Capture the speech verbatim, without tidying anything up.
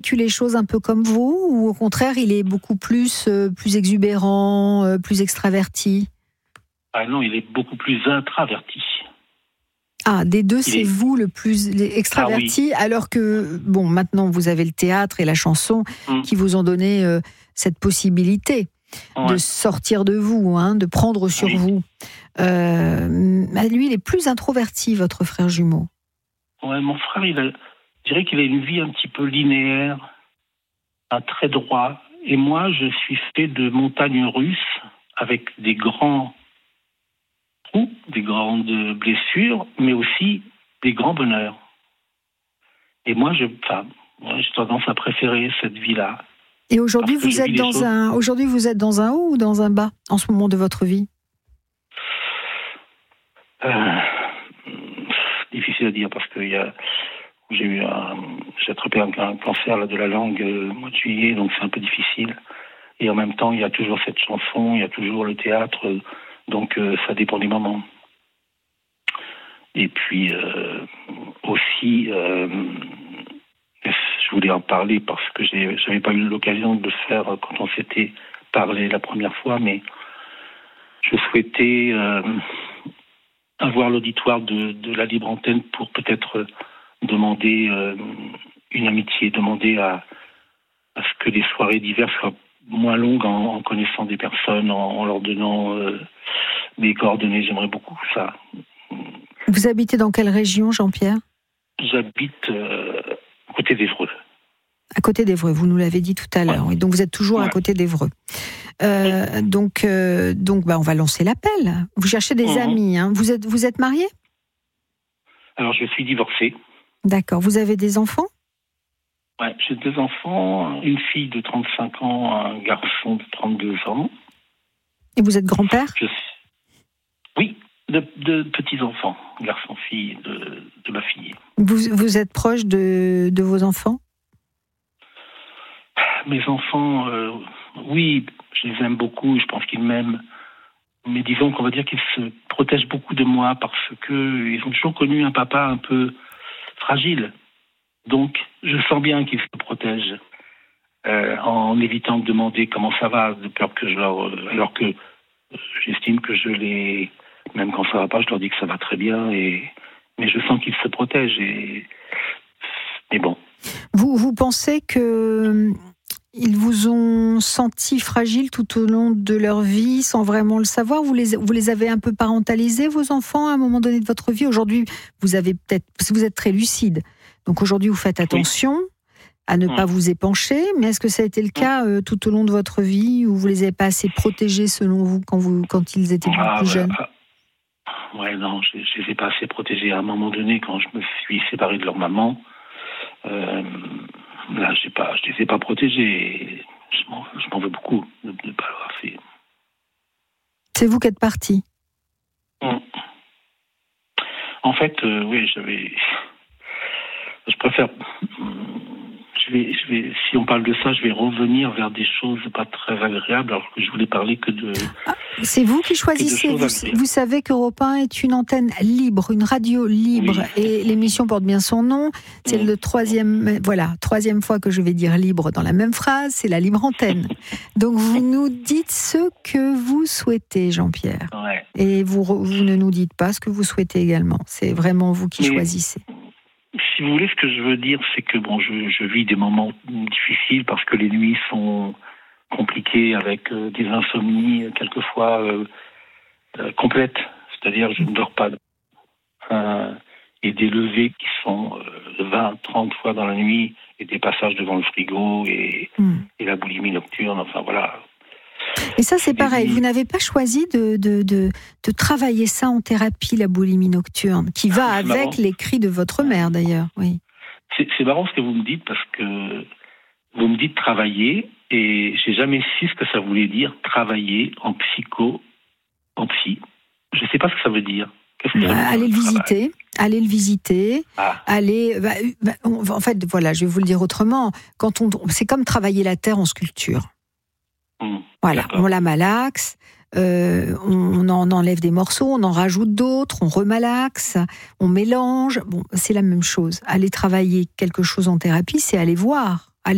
vécu les choses un peu comme vous, ou au contraire, il est beaucoup plus, euh, plus exubérant, euh, plus extraverti? Ah non, il est beaucoup plus intraverti. Ah, des deux, Il c'est est... vous le plus extraverti, ah oui. Alors que, bon, maintenant, vous avez le théâtre et la chanson mmh. qui vous ont donné euh, cette possibilité ouais. de sortir de vous, hein, de prendre sur oui. vous. Euh, lui, il est plus introverti, votre frère jumeau. Ouais, mon frère, il a, je dirais qu'il a une vie un petit peu linéaire, un très droit. Et moi, je suis fait de montagnes russes avec des grands trous, des grandes blessures, mais aussi des grands bonheurs. Et moi, je, enfin, moi, j'ai tendance à préférer cette vie-là. Et aujourd'hui, vous êtes dans un, aujourd'hui, vous êtes dans un haut ou dans un bas en ce moment de votre vie? euh, Difficile à dire parce que y a, j'ai eu un, j'ai attrapé un, un cancer là, de la langue euh, au mois de juillet, donc c'est un peu difficile. Et en même temps, il y a toujours cette chanson, il y a toujours le théâtre, euh, donc euh, ça dépend des moments. Et puis euh, aussi, euh, je voulais en parler parce que j'ai, j'avais pas eu l'occasion de le faire quand on s'était parlé la première fois, mais je souhaitais euh, avoir l'auditoire de, de la libre antenne pour peut-être demander euh, une amitié, demander à, à ce que les soirées d'hiver soient moins longues en, en connaissant des personnes, en, en leur donnant euh, des coordonnées. J'aimerais beaucoup ça. Vous habitez dans quelle région, Jean-Pierre? J'habite euh, à côté d'Évreux. À côté d'Évreux, vous nous l'avez dit tout à l'heure. Ouais. Et donc vous êtes toujours ouais. à côté d'Évreux. Euh, donc, euh, donc bah, on va lancer l'appel. Vous cherchez des mmh. amis. Hein. Vous êtes, vous êtes marié? Alors, je suis divorcé. D'accord. Vous avez des enfants? Ouais, j'ai deux enfants, une fille de trente-cinq ans, un garçon de trente-deux ans. Et vous êtes grand-père? Je suis... Oui, de, de petits-enfants, garçon-fille de, de ma fille. Vous, vous êtes proche de, de vos enfants? Mes enfants, euh, oui, je les aime beaucoup, je pense qu'ils m'aiment. Mais disons qu'on va dire qu'ils se protègent beaucoup de moi parce qu'ils ont toujours connu un papa un peu fragile. Donc, je sens bien qu'ils se protègent euh, en évitant de demander comment ça va, de peur que je leur... Alors que j'estime que je les... Même quand ça va pas, je leur dis que ça va très bien. Et, mais je sens qu'ils se protègent. Et, mais bon. Vous, vous pensez que... Ils vous ont senti fragiles tout au long de leur vie sans vraiment le savoir. Vous les, vous les avez un peu parentalisés, vos enfants, à un moment donné de votre vie. Aujourd'hui, vous avez peut-être, vous êtes très lucide. Donc aujourd'hui, vous faites attention oui. à ne mmh. pas vous épancher. Mais est-ce que ça a été le cas euh, tout au long de votre vie, où vous les avez pas assez protégés selon vous quand vous, quand ils étaient ah, plus bah, jeunes? ah, ouais, non, je, je les ai pas assez protégés. À un moment donné, quand je me suis séparé de leur maman. Euh, Là, je ne les ai pas protégés. Je m'en, je m'en veux beaucoup de ne pas l'avoir fait. C'est vous qui êtes parti. Mmh. En fait, euh, oui, j'avais. Je préfère. Je vais, je vais, si on parle de ça, je vais revenir vers des choses pas très agréables, alors que je voulais parler que de. Ah, c'est vous qui choisissez. Vous, vous savez qu'Europe un est une antenne libre, une radio libre, oui. et l'émission porte bien son nom. C'est mmh. le troisième, voilà, troisième fois que je vais dire libre dans la même phrase. C'est la libre antenne. Donc vous nous dites ce que vous souhaitez, Jean-Pierre, ouais. et vous, vous ne nous dites pas ce que vous souhaitez également. C'est vraiment vous qui Mais... choisissez. Si vous voulez, ce que je veux dire, c'est que bon, je, je vis des moments difficiles parce que les nuits sont compliquées avec euh, des insomnies quelquefois euh, euh, complètes, c'est-à-dire je ne dors pas, euh, et des levées qui sont euh, vingt, trente fois dans la nuit, et des passages devant le frigo et, mmh. et la boulimie nocturne, enfin voilà. Et ça, c'est pareil. Vous n'avez pas choisi de, de, de, de travailler ça en thérapie, la boulimie nocturne, qui va avec marrant. Les cris de votre mère, d'ailleurs. Oui. C'est, c'est marrant ce que vous me dites, parce que vous me dites travailler, et j'ai jamais su ce que ça voulait dire, travailler en psycho, en psy. Je ne sais pas ce que ça veut dire. Qu'est-ce que bah, ça veut dire, allez le visiter. Allez le visiter. Ah. Allez. Bah, bah, on, en fait, voilà, je vais vous le dire autrement. Quand on, c'est comme travailler la terre en sculpture. Mmh, voilà, d'accord. On la malaxe, euh, on en enlève des morceaux, on en rajoute d'autres, on remalaxe, on mélange. Bon, c'est la même chose. Aller travailler quelque chose en thérapie, c'est aller voir.